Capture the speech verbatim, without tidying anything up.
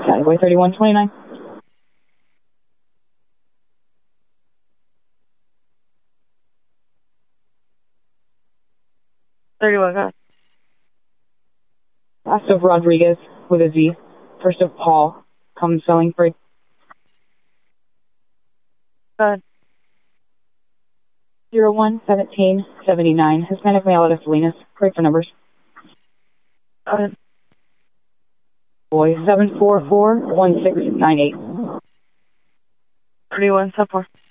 Category thirty-one twenty-nine. thirty-one, go. Last of Rodriguez with a Z. First of Paul. Come selling free. Go ahead. zero one seventeen seventy-nine. Hispanic male out of Salinas. Great for numbers. Go ahead. Boy, seven four four one six nine eight. thirty-one, sub four.